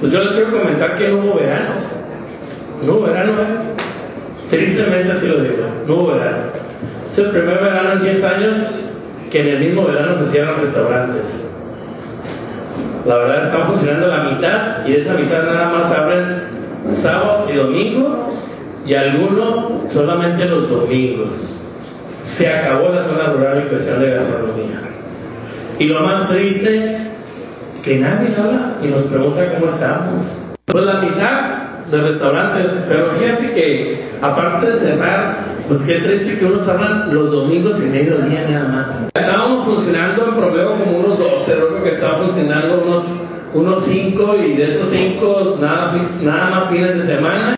Pues yo les quiero comentar que no hubo verano. No hubo verano, tristemente así lo digo, no hubo verano. Es el primer verano en 10 años que en el mismo verano se cierran restaurantes. La verdad están funcionando la mitad y de esa mitad nada más abren sábados y domingos y algunos solamente los domingos. Se acabó la zona rural en cuestión de gastronomía. Y lo más triste, que nadie habla y nos pregunta cómo estamos. Pues la mitad de restaurantes, pero fíjate que aparte de cerrar, pues qué triste que unos abran los domingos y mediodía nada más. Estábamos funcionando en promedio como unos 12, creo que estaba funcionando unos 5 y de esos 5 nada más fines de semana.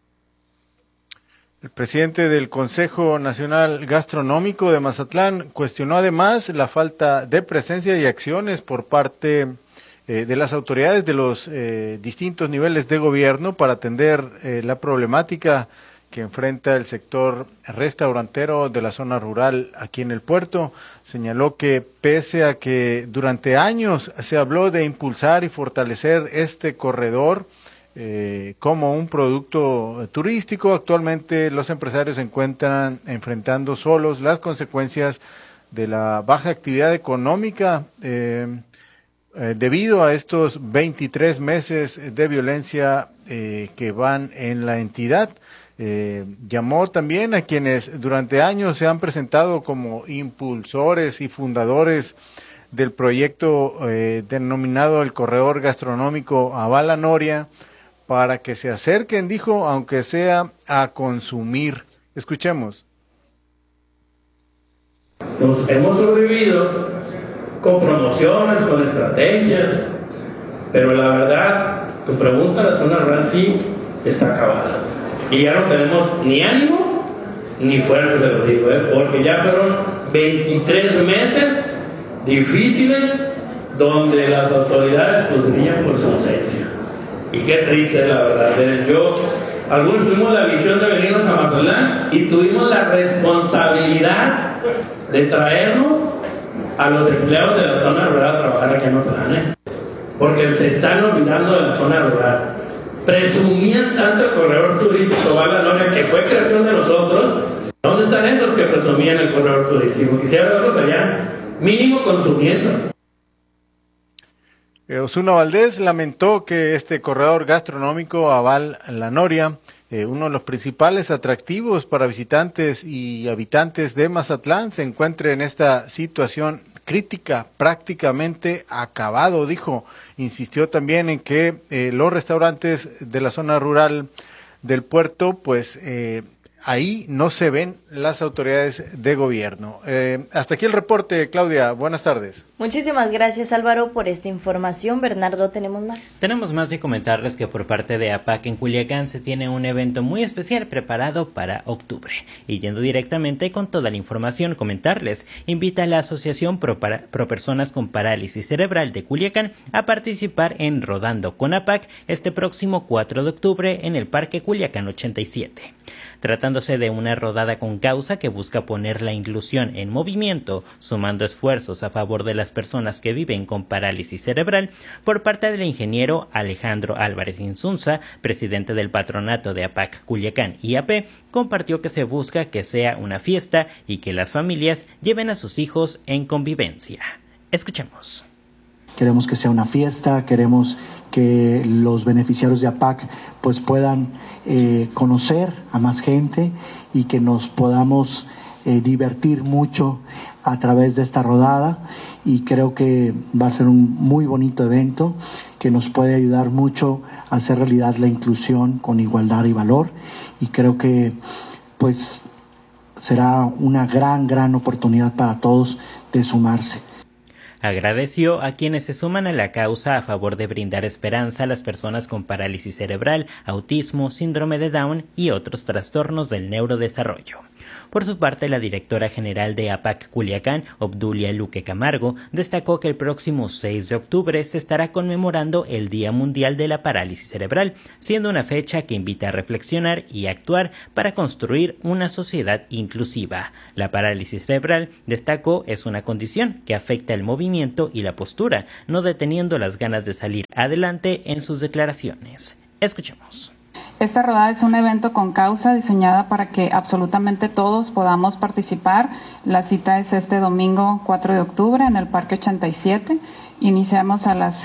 El presidente del Consejo Nacional Gastronómico de Mazatlán cuestionó además la falta de presencia y acciones por parte de las autoridades de los distintos niveles de gobierno para atender la problemática que enfrenta el sector restaurantero de la zona rural aquí en el puerto. Señaló que pese a que durante años se habló de impulsar y fortalecer este corredor como un producto turístico, actualmente los empresarios se encuentran enfrentando solos las consecuencias de la baja actividad económica debido a estos 23 meses de violencia que van en la entidad. Llamó también a quienes durante años se han presentado como impulsores y fundadores del proyecto denominado el Corredor Gastronómico Aval Noria para que se acerquen, dijo, aunque sea a consumir. Escuchemos. Nos hemos sobrevivido con promociones, con estrategias, pero la verdad, tu pregunta de la zona rural sí está acabada. Y ya no tenemos ni ánimo ni fuerza, se lo digo, porque ya fueron 23 meses difíciles donde las autoridades pues brillan por su ausencia. Y qué triste, la verdad. Algunos tuvimos la visión de venirnos a Mazatlán y tuvimos la responsabilidad de traernos a los empleados de la zona rural a trabajar aquí en Mazatlán, porque se están olvidando de la zona rural. Presumían tanto el corredor turístico Aval Noria, que fue creación de nosotros. ¿Dónde están esos que presumían el corredor turístico? Quisiera verlos allá, mínimo consumiendo. Osuna Valdés lamentó que este corredor gastronómico Aval Noria, uno de los principales atractivos para visitantes y habitantes de Mazatlán, se encuentre en esta situación crítica, prácticamente acabado, dijo. Insistió también en que los restaurantes de la zona rural del puerto, pues ahí no se ven las autoridades de gobierno. Hasta aquí el reporte, Claudia. Buenas tardes. Muchísimas gracias, Álvaro, por esta información. Bernardo, ¿tenemos más? Tenemos más y comentarles que por parte de APAC en Culiacán se tiene un evento muy especial preparado para octubre. Y yendo directamente con toda la información, comentarles, invita a la Asociación Pro Personas con Parálisis Cerebral de Culiacán a participar en Rodando con APAC este próximo 4 de octubre en el Parque Culiacán 87. Tratándose de una rodada con causa que busca poner la inclusión en movimiento, sumando esfuerzos a favor de las personas que viven con parálisis cerebral, por parte del ingeniero Alejandro Álvarez Insunza, presidente del patronato de APAC Culiacán IAP, compartió que se busca que sea una fiesta y que las familias lleven a sus hijos en convivencia. Escuchemos. Queremos que sea una fiesta, queremos que los beneficiarios de APAC pues puedan conocer a más gente y que nos podamos divertir mucho a través de esta rodada, y creo que va a ser un muy bonito evento que nos puede ayudar mucho a hacer realidad la inclusión con igualdad y valor, y creo que pues será una gran oportunidad para todos de sumarse. Agradeció a quienes se suman a la causa a favor de brindar esperanza a las personas con parálisis cerebral, autismo, síndrome de Down y otros trastornos del neurodesarrollo. Por su parte, la directora general de APAC Culiacán, Obdulia Luque Camargo, destacó que el próximo 6 de octubre se estará conmemorando el Día Mundial de la Parálisis Cerebral, siendo una fecha que invita a reflexionar y actuar para construir una sociedad inclusiva. La parálisis cerebral, destacó, es una condición que afecta el movimiento y la postura, no deteniendo las ganas de salir adelante en sus declaraciones. Escuchemos. Esta rodada es un evento con causa diseñada para que absolutamente todos podamos participar. La cita es este domingo 4 de octubre en el Parque 87. Iniciamos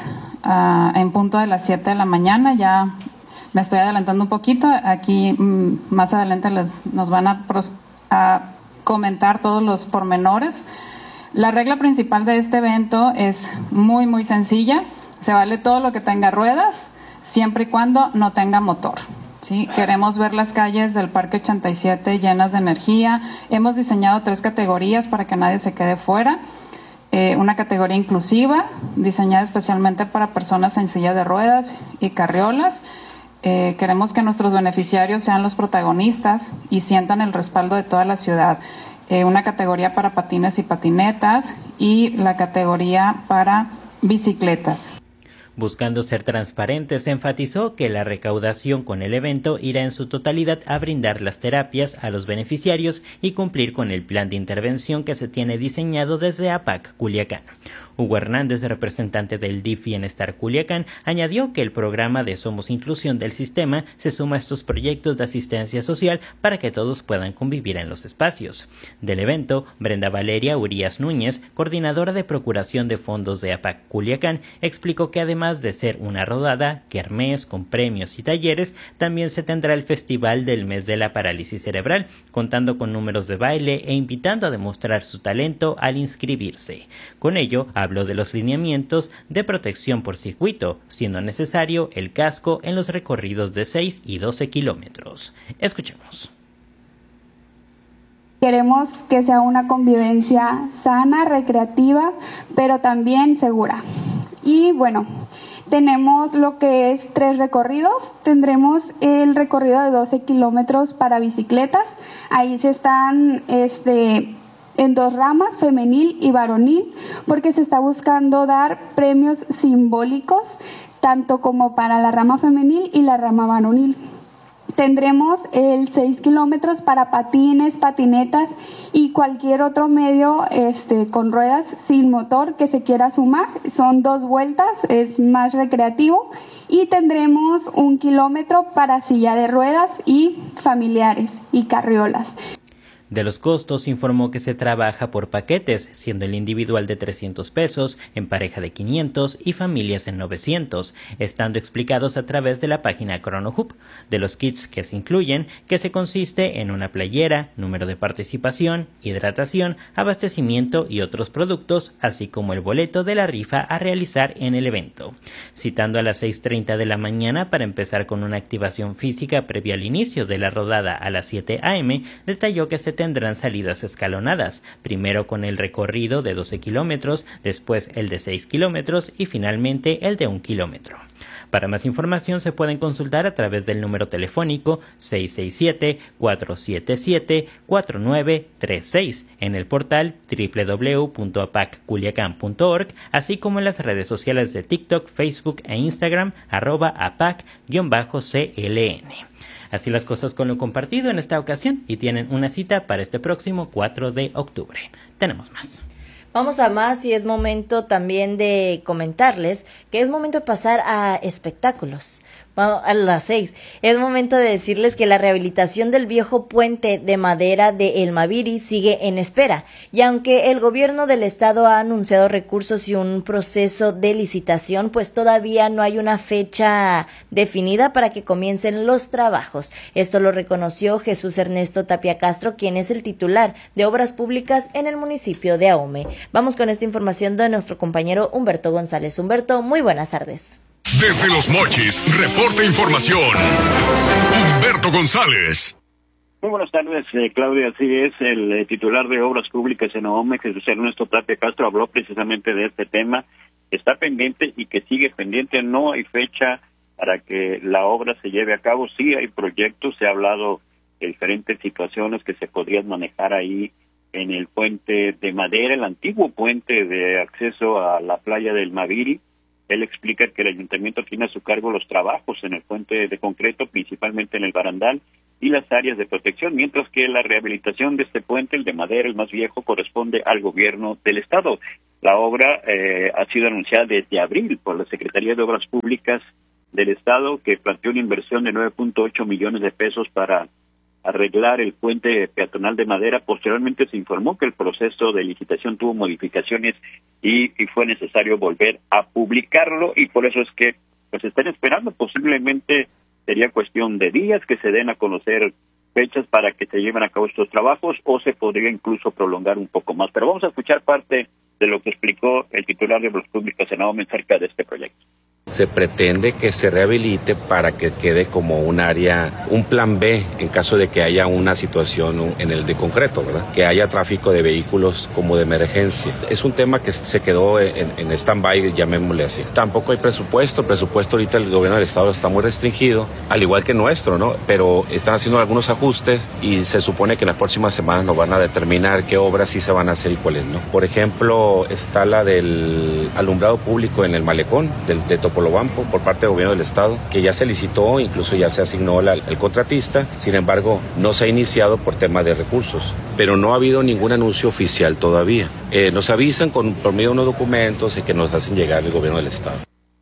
en punto de las 7 de la mañana. Ya me estoy adelantando un poquito. Aquí más adelante nos van a comentar todos los pormenores. La regla principal de este evento es muy, muy sencilla. Se vale todo lo que tenga ruedas, siempre y cuando no tenga motor. ¿Sí? Queremos ver las calles del Parque 87 llenas de energía. Hemos diseñado 3 categorías para que nadie se quede fuera. Una categoría inclusiva, diseñada especialmente para personas en silla de ruedas y carriolas. Queremos que nuestros beneficiarios sean los protagonistas y sientan el respaldo de toda la ciudad. Una categoría para patines y patinetas y la categoría para bicicletas. Buscando ser transparentes, enfatizó que la recaudación con el evento irá en su totalidad a brindar las terapias a los beneficiarios y cumplir con el plan de intervención que se tiene diseñado desde APAC Culiacán. Hugo Hernández, representante del DIF Bienestar Culiacán, añadió que el programa de Somos Inclusión del Sistema se suma a estos proyectos de asistencia social para que todos puedan convivir en los espacios. Del evento, Brenda Valeria Urias Núñez, coordinadora de Procuración de Fondos de APAC Culiacán, explicó que además de ser una rodada, kermés con premios y talleres, también se tendrá el Festival del Mes de la Parálisis Cerebral, contando con números de baile e invitando a demostrar su talento al inscribirse. Con ello, habló de los lineamientos de protección por circuito, siendo necesario el casco en los recorridos de 6 y 12 kilómetros. Escuchemos. Queremos que sea una convivencia sana, recreativa, pero también segura. Y bueno, tenemos lo que es 3 recorridos. Tendremos el recorrido de 12 kilómetros para bicicletas. Ahí se están en 2 ramas, femenil y varonil, porque se está buscando dar premios simbólicos, tanto como para la rama femenil y la rama varonil. Tendremos el 6 kilómetros para patines, patinetas y cualquier otro medio con ruedas sin motor que se quiera sumar. Son 2 vueltas, es más recreativo. Y tendremos 1 kilómetro para silla de ruedas y familiares y carriolas. De los costos, informó que se trabaja por paquetes, siendo el individual de 300 pesos, en pareja de 500 y familias en 900, estando explicados a través de la página ChronoHub. De los kits que se incluyen, que se consiste en una playera, número de participación, hidratación, abastecimiento y otros productos, así como el boleto de la rifa a realizar en el evento. Citando a las 6:30 de la mañana para empezar con una activación física previa al inicio de la rodada a las 7 a.m., detalló que se tendrán salidas escalonadas, primero con el recorrido de 12 kilómetros, después el de 6 kilómetros y finalmente el de 1 kilómetro. Para más información se pueden consultar a través del número telefónico 667-477-4936 en el portal www.apacculiacan.org, así como en las redes sociales de TikTok, Facebook e Instagram @apac_CLN. Así las cosas con lo compartido en esta ocasión y tienen una cita para este próximo 4 de octubre. Tenemos más. Vamos a más y es momento también de comentarles que es momento de pasar a espectáculos. A las 6. Es momento de decirles que la rehabilitación del viejo puente de madera de El Maviri sigue en espera. Y aunque el gobierno del estado ha anunciado recursos y un proceso de licitación, pues todavía no hay una fecha definida para que comiencen los trabajos. Esto lo reconoció Jesús Ernesto Tapia Castro, quien es el titular de Obras Públicas en el municipio de Ahome. Vamos con esta información de nuestro compañero Humberto González. Humberto, muy buenas tardes. Desde Los Mochis, reporta información, Humberto González. Muy buenas tardes, Claudia. Así es, el titular de Obras Públicas en Ahome, Jesús Ernesto Tapia Castro, habló precisamente de este tema. Está pendiente y que sigue pendiente. No hay fecha para que la obra se lleve a cabo. Sí hay proyectos, se ha hablado de diferentes situaciones que se podrían manejar ahí en el puente de madera, el antiguo puente de acceso a la playa del Maviri. Él explica que el ayuntamiento tiene a su cargo los trabajos en el puente de concreto, principalmente en el barandal y las áreas de protección, mientras que la rehabilitación de este puente, el de madera, el más viejo, corresponde al gobierno del estado. La obra ha sido anunciada desde abril por la Secretaría de Obras Públicas del estado, que planteó una inversión de 9.8 millones de pesos para arreglar el puente peatonal de madera. Posteriormente se informó que el proceso de licitación tuvo modificaciones y fue necesario volver a publicarlo, y por eso es que pues están esperando. Posiblemente sería cuestión de días que se den a conocer fechas para que se lleven a cabo estos trabajos, o se podría incluso prolongar un poco más. Pero vamos a escuchar parte de lo que explicó el titular de Obras Públicas en Ahome acerca de este proyecto. Se pretende que se rehabilite para que quede como un área, un plan B en caso de que haya una situación en el de concreto, ¿verdad? Que haya tráfico de vehículos como de emergencia. Es un tema que se quedó en stand-by, llamémosle así. Tampoco hay presupuesto. El presupuesto ahorita el gobierno del estado está muy restringido, al igual que nuestro, ¿no? Pero están haciendo algunos ajustes y se supone que en las próximas semanas nos van a determinar qué obras sí se van a hacer y cuáles no. Por ejemplo, está la del alumbrado público en el malecón de Topolobampo por parte del gobierno del estado, que ya se licitó, incluso ya se asignó el contratista. Sin embargo, no se ha iniciado por tema de recursos, pero no ha habido ningún anuncio oficial todavía. Nos avisan por medio de unos documentos que nos hacen llegar el gobierno del estado.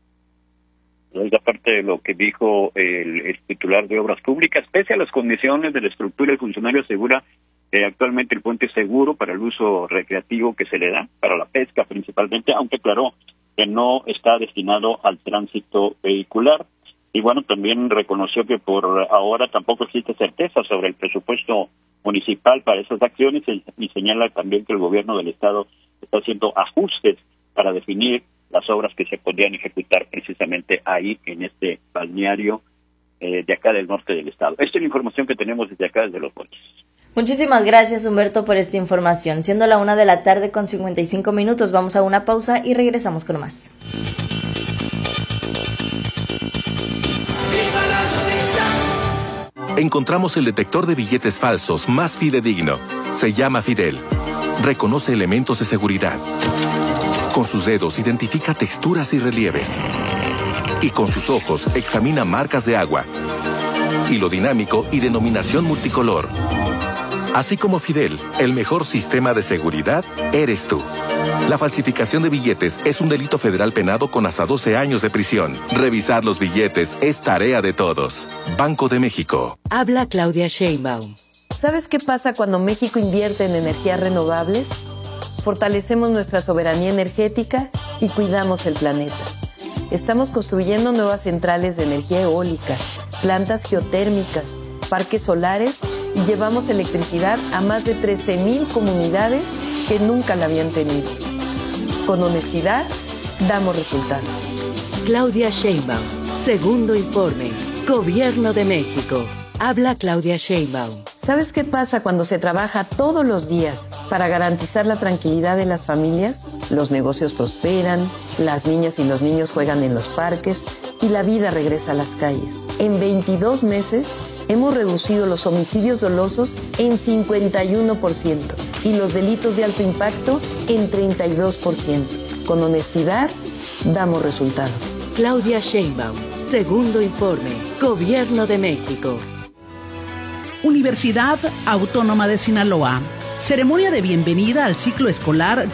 Aparte de lo que dijo el titular de Obras Públicas, pese a las condiciones de la estructura, el funcionario asegura que actualmente el puente es seguro para el uso recreativo que se le da, para la pesca principalmente, aunque aclaró que no está destinado al tránsito vehicular. Y bueno, también reconoció que por ahora tampoco existe certeza sobre el presupuesto municipal para esas acciones, y señala también que el gobierno del estado está haciendo ajustes para definir las obras que se podrían ejecutar precisamente ahí en este balneario de acá del norte del estado. Esta es la información que tenemos desde acá, desde Los Mochis. Muchísimas gracias, Humberto, por esta información. Siendo la 1:00 con 55 minutos, vamos a una pausa y regresamos con más. Encontramos el detector de billetes falsos más fidedigno. Se llama Fidel. Reconoce elementos de seguridad. Con sus dedos identifica texturas y relieves. Y con sus ojos examina marcas de agua. Hilo dinámico y denominación multicolor. Así como Fidel, el mejor sistema de seguridad eres tú. La falsificación de billetes es un delito federal penado con hasta 12 años de prisión. Revisar los billetes es tarea de todos. Banco de México. Habla Claudia Sheinbaum. ¿Sabes qué pasa cuando México invierte en energías renovables? Fortalecemos nuestra soberanía energética y cuidamos el planeta. Estamos construyendo nuevas centrales de energía eólica, plantas geotérmicas, parques solares, y llevamos electricidad a más de 13,000 comunidades que nunca la habían tenido. Con honestidad, damos resultados. Claudia Sheinbaum, segundo informe, Gobierno de México. Habla Claudia Sheinbaum. ¿Sabes qué pasa cuando se trabaja todos los días para garantizar la tranquilidad de las familias? Los negocios prosperan, las niñas y los niños juegan en los parques y la vida regresa a las calles. En 22 meses hemos reducido los homicidios dolosos en 51% y los delitos de alto impacto en 32%. Con honestidad, damos resultados. Claudia Sheinbaum, segundo informe, Gobierno de México. Universidad Autónoma de Sinaloa. Ceremonia de bienvenida al ciclo escolar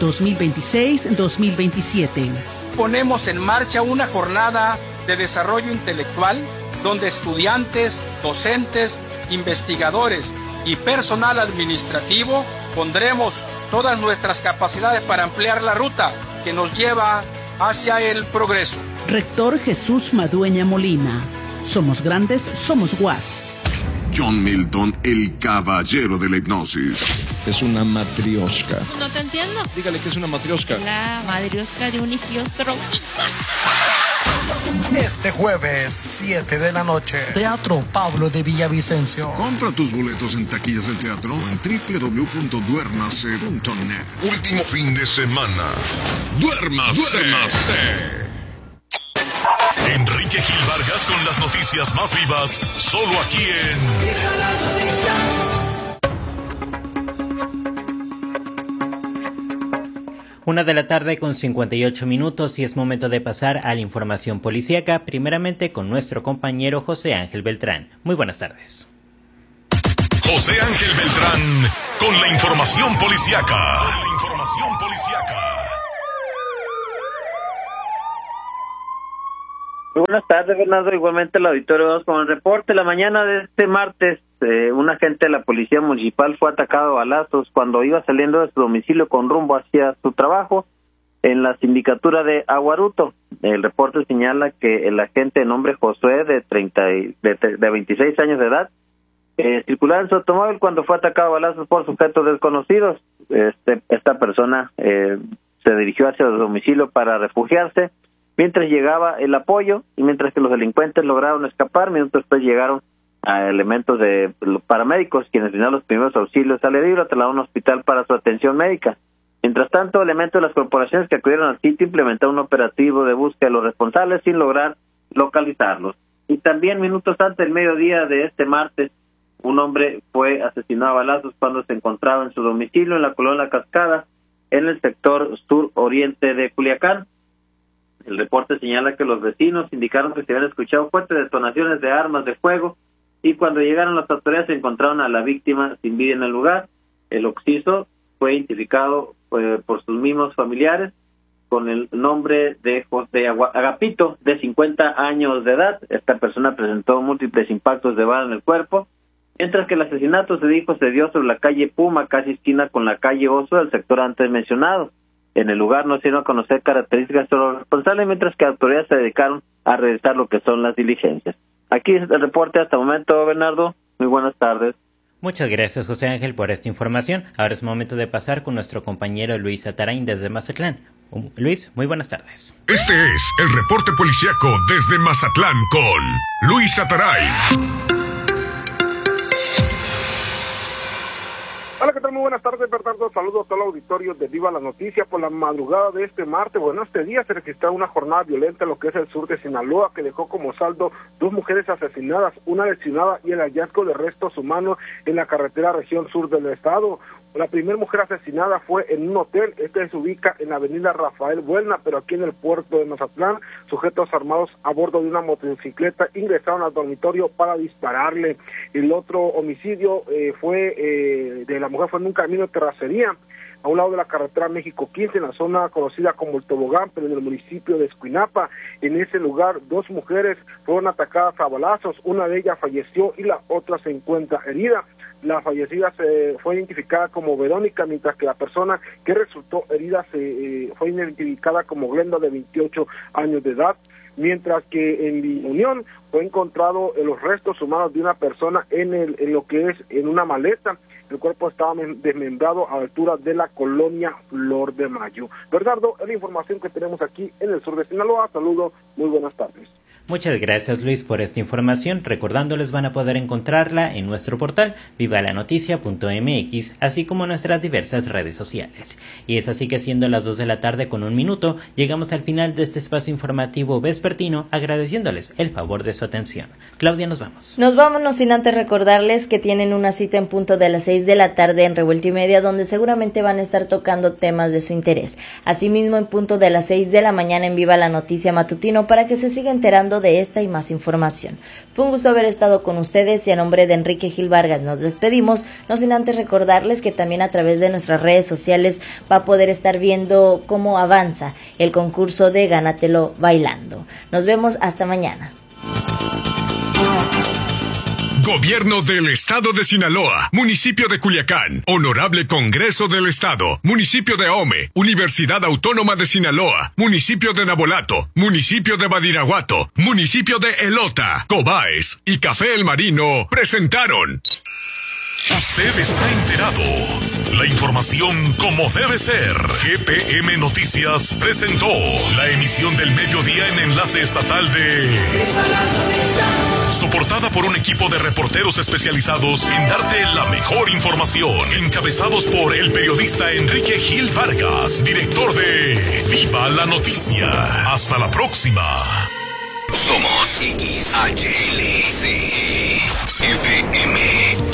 2026-2027. Ponemos en marcha una jornada de desarrollo intelectual donde estudiantes, docentes, investigadores y personal administrativo pondremos todas nuestras capacidades para ampliar la ruta que nos lleva hacia el progreso. Rector Jesús Madueña Molina. Somos grandes, somos UAS. John Milton, el caballero de la hipnosis. Es una matrioshka. No te entiendo. Dígale que es una matrioshka. La matrioshka de un higiostro. Este jueves, 7 de la noche, Teatro Pablo de Villavicencio. Compra tus boletos en taquillas del teatro en www.duernase.net. Último fin de semana. ¡Duérmase! Enrique Gil Vargas con las noticias más vivas, solo aquí en Viva la Noticia. 1:58 p.m. y es momento de pasar a la información policíaca, primeramente con nuestro compañero José Ángel Beltrán. Muy buenas tardes. José Ángel Beltrán con la información policíaca. Muy buenas tardes, Bernardo. Igualmente el auditorio, vamos con el reporte. La mañana de este martes, un agente de la policía municipal fue atacado a balazos cuando iba saliendo de su domicilio con rumbo hacia su trabajo en la sindicatura de Aguaruto. El reporte señala que el agente de nombre Josué, de 26 años de edad, circulaba en su automóvil cuando fue atacado a balazos por sujetos desconocidos. Esta persona se dirigió hacia su domicilio para refugiarse mientras llegaba el apoyo y mientras que los delincuentes lograron escapar. Minutos después llegaron a elementos de los paramédicos, quienes brindaron los primeros auxilios al herido, lo trasladaron a un hospital para su atención médica. Mientras tanto, elementos de las corporaciones que acudieron al sitio implementaron un operativo de búsqueda de los responsables sin lograr localizarlos. Y también minutos antes del mediodía de este martes, un hombre fue asesinado a balazos cuando se encontraba en su domicilio en la colonia Cascada, en el sector sur-oriente de Culiacán. El reporte señala que los vecinos indicaron que se habían escuchado fuertes detonaciones de armas de fuego y cuando llegaron las autoridades se encontraron a la víctima sin vida en el lugar. El occiso fue identificado por sus mismos familiares con el nombre de Agapito, de 50 años de edad. Esta persona presentó múltiples impactos de bala en el cuerpo, mientras que el asesinato se dio sobre la calle Puma, casi esquina con la calle Oso del sector antes mencionado. En el lugar no se dieron a conocer características de los responsables, mientras que autoridades se dedicaron a realizar lo que son las diligencias. Aquí es el reporte hasta el momento, Bernardo. Muy buenas tardes. Muchas gracias, José Ángel, por esta información. Ahora es momento de pasar con nuestro compañero Luis Atarain desde Mazatlán. Luis, muy buenas tardes. Este es el reporte policíaco desde Mazatlán con Luis Atarain. Hola, ¿qué tal? Muy buenas tardes, Bernardo. Saludos a todo el auditorio de Viva la Noticia. Por la madrugada de este martes, este día se registró una jornada violenta en lo que es el sur de Sinaloa, que dejó como saldo 2 mujeres asesinadas, una lesionada y el hallazgo de restos humanos en la carretera región sur del estado. La primera mujer asesinada fue en un hotel. Este se ubica en la avenida Rafael Buelna, pero aquí en el puerto de Mazatlán. Sujetos armados a bordo de una motocicleta ingresaron al dormitorio para dispararle. El otro homicidio de la mujer fue en un camino de terracería a un lado de la carretera México 15, en la zona conocida como el Tobogán, pero en el municipio de Escuinapa. En ese lugar, 2 mujeres fueron atacadas a balazos. Una de ellas falleció y la otra se encuentra herida. La fallecida fue identificada como Verónica, mientras que la persona que resultó herida fue identificada como Glenda, de 28 años de edad. Mientras que en La Unión fue encontrado los restos humanos de una persona en lo que es en una maleta. El cuerpo estaba desmembrado a la altura de la colonia Flor de Mayo. Bernardo, es la información que tenemos aquí en el sur de Sinaloa. Saludos, muy buenas tardes. Muchas gracias, Luis, por esta información. Recordándoles, van a poder encontrarla en nuestro portal vivalanoticia.mx, así como en nuestras diversas redes sociales. Y es así que, siendo las 2 de la tarde con 1 minuto, llegamos al final de este espacio informativo vespertino, agradeciéndoles el favor de su atención. Claudia, nos vamos. Nos vamos, no sin antes recordarles que tienen una cita en punto de las 6 de la tarde en Revuelta y Media, donde seguramente van a estar tocando temas de su interés. Asimismo, en punto de las 6 de la mañana en Viva la Noticia Matutino, para que se siga enterando de esta y más información. Fue un gusto haber estado con ustedes y a nombre de Enrique Gil Vargas nos despedimos, no sin antes recordarles que también a través de nuestras redes sociales va a poder estar viendo cómo avanza el concurso de Gánatelo Bailando. Nos vemos hasta mañana. Gobierno del Estado de Sinaloa, Municipio de Culiacán, Honorable Congreso del Estado, Municipio de Ahome, Universidad Autónoma de Sinaloa, Municipio de Nabolato, Municipio de Badiraguato, Municipio de Elota, Cobaes y Café El Marino presentaron. Usted está enterado. La información como debe ser. GPM Noticias presentó la emisión del mediodía en enlace estatal de... Soportada por un equipo de reporteros especializados en darte la mejor información. Encabezados por el periodista Enrique Gil Vargas, director de Viva la Noticia. Hasta la próxima. Somos XHLC FM.